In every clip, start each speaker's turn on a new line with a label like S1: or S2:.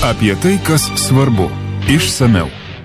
S1: Apie tai, kas svarbu. Išsamiau.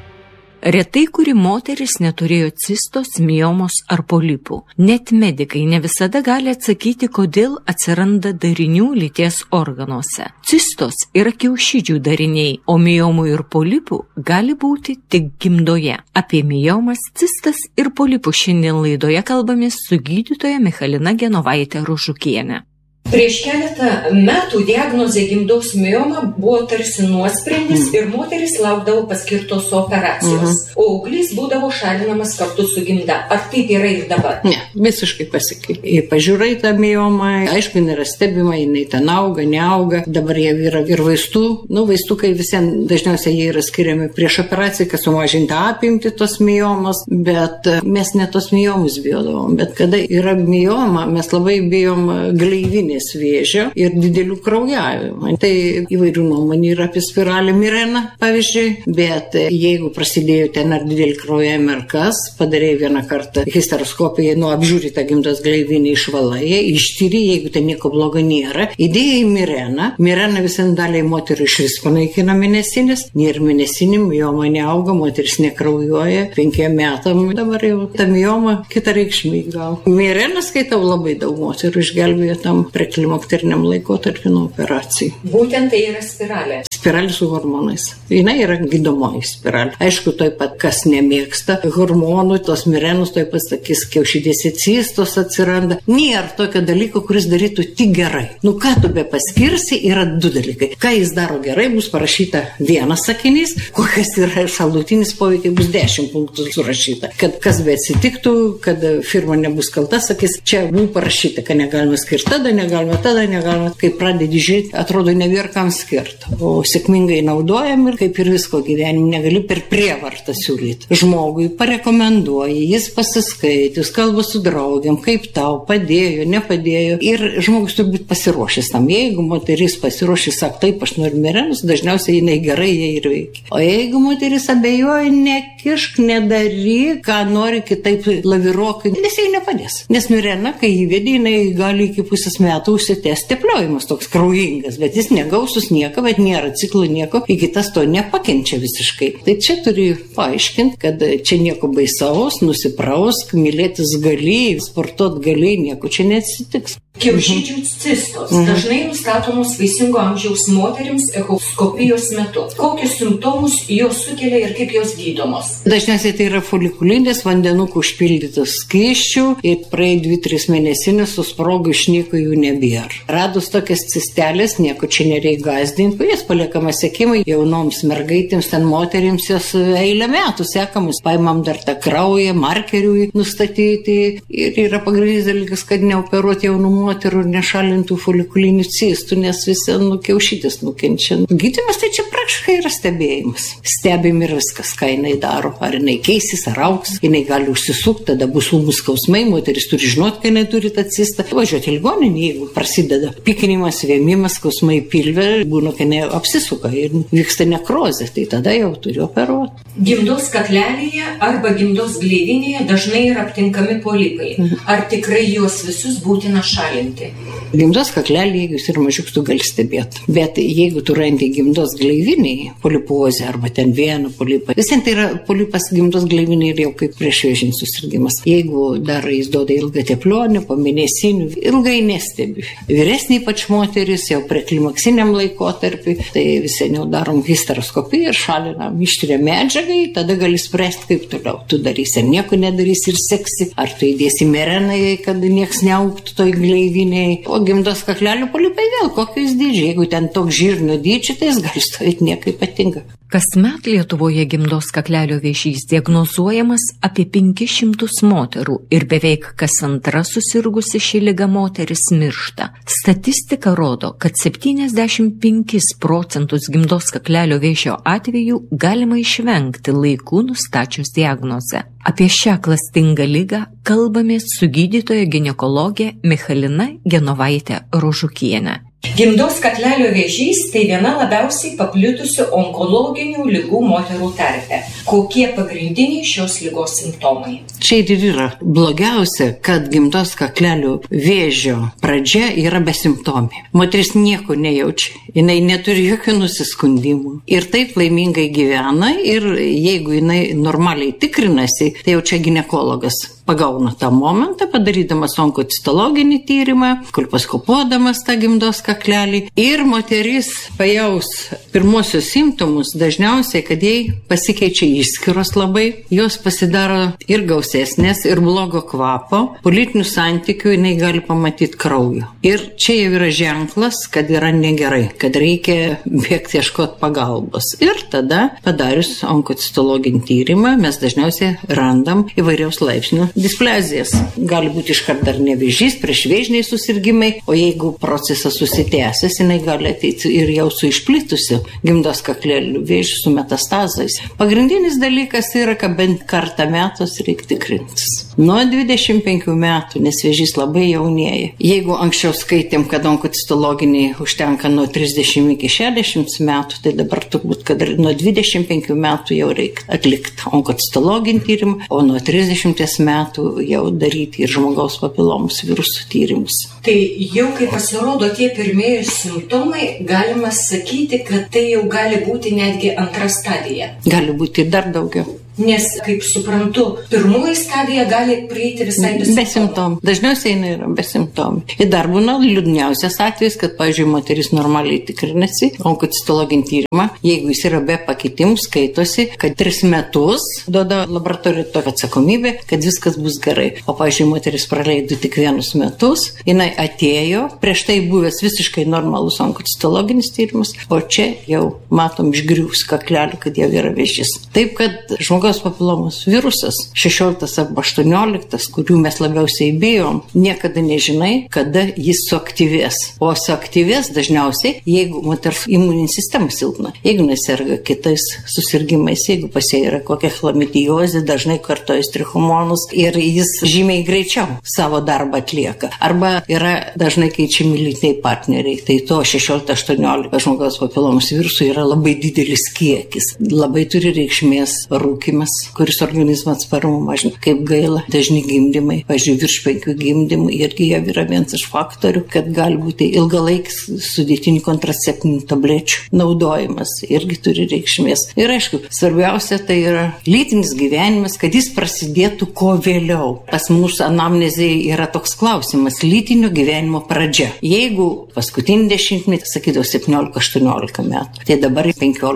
S2: Retai kuri moteris neturėjo cistos, miomos ar polipų. Net medikai ne visada gali atsakyti, kodėl atsiranda darinių lyties organuose. Cistos yra kiaušidžių dariniai, o miomų ir polipų gali būti tik gimdoje. Apie miomas, cistas ir polipų šiandien laidoje kalbamės su gydytoja Michalina Genovaite Ružukiene.
S3: Prieš keletą metų diagnozė gimdos mioma buvo tarsi nuosprendis ir moteris laukdavo paskirtos operacijos, o auglys būdavo šalinamas kartu su gimda. Ar taip yra ir dabar?
S4: Ne, visiškai pasikeitė. Pažiūrai tą miomą, aišku, nėra stebima, jinai ten auga, neauga. Dabar jie yra ir vaistų. Vaistukai visiems dažniausiai jie yra skiriami prieš operaciją, kad sumažinti apimti tos miomos, bet mes ne tos miomus bijodavom. Bet kada yra mioma, mes labai bijom gleivinės vėžio ir didelių kraujavimų. Tai įvairių nuomonių yra apie spiralę Mirena, pavyzdžiui, bet jeigu prasidėjo ten ar didelį kraujavimą ar kas, padarė vieną kartą histeroskopiją, apžiūri tą gimdos gleivinę, išvalai, ištyri, jeigu ten nieko blogo nėra, įdėjo į Mireną. Mirena visam daliai moterų išvis panaikina mėnesinės, ir mėnesinį mioma neauga, moteris nekraujuoja, 5 metam dabar jau ta mioma kitą reikšmį gal. Mirena, skaitau, labai daug moterų išgelbėjo tam klimakteriniam laikotarpiu nuo operacijų.
S3: Būtent tai yra spiralė.
S4: Spiralė su hormonais. Jinai yra gydomoji spiralė. Aišku, toj pat kas nemėgsta hormonų, tos mirenus, toj pat sakys, kiaušidėse cistos atsiranda. Nėra tokio dalyko, kuris darytų tik gerai. Ką tu be paskirsi, yra 2 dalykai. Ką jis daro gerai, bus parašyta 1 sakinys, kokias yra šalutinis poveikiai, bus 10 punktų surašyta. Kad kas be atsitiktų, kad firma nebus kalta, sakys, čia buvo parašyta, kad negalima skirti tada negalima. Kai pradedi žiūrėti, atrodo nebėra kam skirti. O sėkmingai naudojam ir kaip ir visko gyvenime negali per prievartą siūlyti. Žmogui parekomenduoji, jis pasiskaitys, kalba su draugiam, kaip tau padėjo, nepadėjo. Ir žmogus turi būti pasiruošęs tam. Jeigu moteris pasiruošęs, sako, taip, aš noriu mirenus, dažniausiai jinai gerai jie ir veikia. O jeigu moteris abejoja, nekišk, nedaryk, ką nori kitaip laviruok, nes jai nepadės. Nes mirena, kai įvedė, jinai gali iki pusės metų užsitęs tepliojimas toks kraujingas, bet jis negausus nieko, bet nėra ciklo nieko, iki tas to nepakenčia visiškai. Tai čia turi paaiškinti, kad čia nieko baisaus, nusiprausk, mylėtis gali, sportuot gali, nieko čia neatsitiks.
S3: Kiaušidžių cistos dažnai nustatomos vaisingo amžiaus moterims echoskopijos metu. Kokius simptomus jos sukelia ir kaip jos gydomos?
S4: Dažniausiai tai yra folikulinės, vandenukų užpildytas skysčių ir praėjai 2-3 mėnesinės susprogo, išnyko, jų nebėra. Radus tokias cistelės, nieko čia nereikia gąsdinti, jas paliekama sekimai jaunoms mergaitėms, ten moterims jos eilę metų sekamus. Paimam dar tą kraują, markeriui nustatyti ir yra pagrindinis dalykas, kad neoperuoti jaunų moterų ir nešalintų folikulinių cistų, nes visi kiaušytis nukenčia. Gydymas tai čia praktiškai yra stebėjimas. Stebim ir viskas, ką jinai daro. Ar jinai keisis, ar auks, jinai gali užsisukti, tada bus ūmūs skausmai, moteris turi žinoti, kai jinai turi tą cistą. Važiuoti į ligoninę, jeigu prasideda pykinimas, vėmimas, skausmai pilve, būna, kai jinai apsisuka ir vyksta nekrozė, tai tada jau turi operuoti.
S3: Gimdos kaklelėje arba gimdos gleivinėje dažnai yra aptinkami polipai. Ar tikrai juos visus būtina šalinti?
S4: Gimdos kaklelį, jeigu jis yra mažiuks, tu gali stebėti. Bet jeigu tu randi gimdos gleivinėje polipozę arba ten vieną polipą, visiems tai yra polipas gimdos gleivinėje ir jau kaip priešvėžinis susirgimas. Jeigu dar jis duoda ilgą teplionį, po mėnesinių, ilgai nestebi. Vyresnė ypač moteris, jau prie klimaksiniam laikotarpiui, tai visi jau darom histeroskopiją ir šalinam, ištiriam medžiagai, tada gali spręsti, kaip toliau. Tu darysi ar nieko nedarysi ir seksi, ar tu įdėsi mirenai, kad nieks neaugtų toj gleivinėje. O gimdos kaklelio polipai vėl kokiais dydžiai. Jeigu ten toks žirnio dydžiai, tai jis gali stovėti niekaip ypatinga.
S2: Kasmet Lietuvoje gimdos kaklelio vėžys diagnozuojamas apie 500 moterų ir beveik kas antra susirgusi šį ligą moteris miršta. Statistika rodo, kad 75% gimdos kaklelio vėžio atvejų galima išvengti laiku nustačius diagnozę. Apie šią klastingą ligą kalbamės su gydytoja ginekologė Michalina Genovaite Ružukiene.
S3: Gimdos kaklelio vėžys tai viena labiausiai paplitusių onkologinių ligų moterų tarpe. Kokie pagrindiniai šios ligos simptomai?
S4: Čia ir yra blogiausia, kad gimdos kaklelio vėžio pradžia yra besimptomė. Moteris nieko nejaučia, jinai neturi jokių nusiskundimų ir taip laimingai gyvena ir jeigu jinai normaliai tikrinasi, tai jau čia ginekologas pagauna tą momentą, padarydamas onkocitologinį tyrimą, kolposkopuodamas tą gimdos kaklelį ir moteris pajaus pirmosius simptomus, dažniausiai, kad jai pasikeičia išskyros labai, jos pasidaro ir gausesnės, ir blogo kvapo, po lytinių santykių jinai gali pamatyti kraujo. Ir čia jau yra ženklas, kad yra negerai, kad reikia bėgti ieškoti pagalbos. Ir tada, padarius onkocitologinį tyrimą, mes dažniausiai randam įvairiaus laipsnių displazijas. Gali būti iškart dar ne vėžys, priešvėžiniai susirgimai, o jeigu procesas susitęsęs, jinai gali ateiti ir jau su išplitusiu gimdos kaklelio vėžiu, su metastazais. Pagrindinis dalykas yra, kad bent kartą metus reikia tikrintis. Nuo 25 metų, nes vėžys labai jaunėja. Jeigu anksčiau skaitėm, kad onkocitologiniai užtenka nuo 30 iki 60 metų, tai dabar turbūt, kad nuo 25 metų jau reikia atlikti onkocitologinį tyrimą, o nuo 30 metų jau daryti ir žmogaus papilomus virusų tyrimus.
S3: Tai jau kai pasirodo tie pirmieji simptomai, galima sakyti, kad tai jau gali būti netgi antra stadija.
S4: Gali būti ir dar daugiau.
S3: Nes, kaip suprantu, pirmoji stadija gali prieiti visai
S4: be simptomų. Dažniausiai jinai yra be simptomų. Ir dar būna liūdniausias atvejis, kad, pavyzdžiui, moteris normaliai tikrinasi onkocitologinį tyrimą, jeigu jis yra be pakitimų, skaitosi, kad 3 metus duoda laboratorija tokią atsakomybę, kad viskas bus gerai. O, pavyzdžiui, moteris praleido tik 1 metus, jinai atėjo, prieš tai buvęs visiškai normalus onkocitologinis tyrimas, o čia jau matom išgriuvus kaklelį, kad jau yra vėžys. Taip, kad žmogaus papilomos virusas 16 arba 18, kurių mes labiausiai bijom, niekada nežinai, kada jis suaktyvės. O suaktyvės dažniausiai, jeigu moters imuninė sistema silpna, jeigu neserga kitais susirgymais, jeigu pas ją yra kokia chlamidijozė, dažnai kartoja trichomonus ir jis žymiai greičiau savo darbą atlieka. Arba yra dažnai keičiami lytiniai partneriai, tai to 16-18 žmogaus papilomos virusų yra labai didelis kiekis. Labai turi reikšmės rūkymas, kuris organizmo atsparumą mažina. Kaip gaila, dažni gimdymai, pavyzdžiui, virš 5 gimdymų, irgi jau yra vienas iš faktorių, kad gali būti ilgalaikis sudėtinių kontraceptinių tablečių naudojimas, irgi turi reikšmės. Ir aišku, svarbiausia tai yra lytinis gyvenimas, kad jis prasidėtų kuo vėliau. Pas mūsų anamnezėje yra toks klausimas - lytinio gyvenimo pradžia. Jeigu paskutinį dešimtmetį, sakydavo 17-18 metų, tai dabar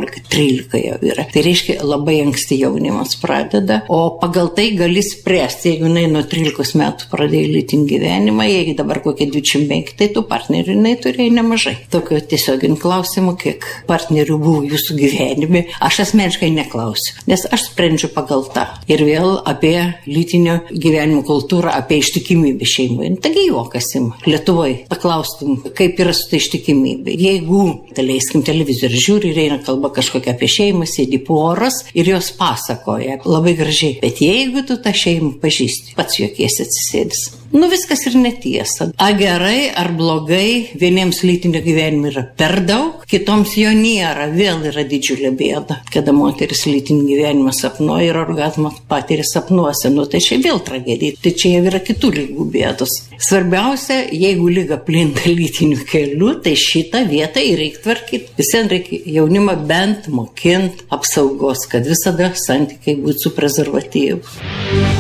S4: 15-13 jau yra. Tai reiškia, labai anksti jaunimas pradeda, o pagal tai gali spręsti, jeigu jinai nuo 13 metų pradėjo lytinį gyvenimą, jeigu dabar kokie 25, tai tų partnerių jinai turėjo nemažai. Tokio tiesioginių klausimų, kiek partnerių buvo jūsų gyvenime, aš asmeniškai neklausiu, nes aš sprendžiu pagal tą. Ir vėl apie lytinio gyvenimo kultūrą, apie ištikimybę šeimoje. Taigi juokasim, Lietuvoje paklaustum, kaip yra su tai ištikimybė. Jeigu, leiskim televizorių, žiūri ir eina kalba kažkokia apie šeimą, sėdi poras ir jos pasakoja labai gražiai. Bet jeigu tu tą šeimą pažįsti, pats juokiesi atsisėdis. Viskas ir netiesa. A gerai ar blogai, vieniems lytinio gyvenimo yra per daug, kitoms jo nėra. Vėl yra didžiulė bėda, kada moteris lytinį gyvenimą sapnuoja ir orgazmą patiria sapnuose. Tai čia vėl tragedija. Tai čia jau yra kitų lygų bėdos. Svarbiausia, jeigu lyga plinta lytiniu keliu, tai šitą vietą ir reikia tvarkyti. Visiems reikia jaunimą bent mokinti apsaugos, kad visada santykiai būtų su prezervatyvu.